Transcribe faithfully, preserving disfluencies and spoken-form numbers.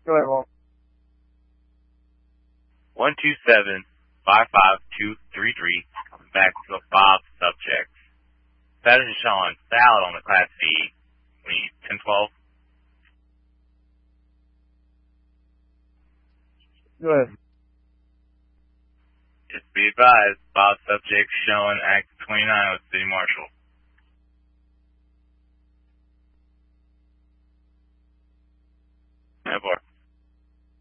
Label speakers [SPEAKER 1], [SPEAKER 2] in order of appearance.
[SPEAKER 1] Go ahead, Walt.
[SPEAKER 2] one two seven, five five two three three. Back to the Bob subject. Passenger Sean, salad on the Class B. We need ten twelve.
[SPEAKER 1] Go ahead.
[SPEAKER 2] Just be advised, Bob subject showing Act twenty-nine with City Marshal. Have our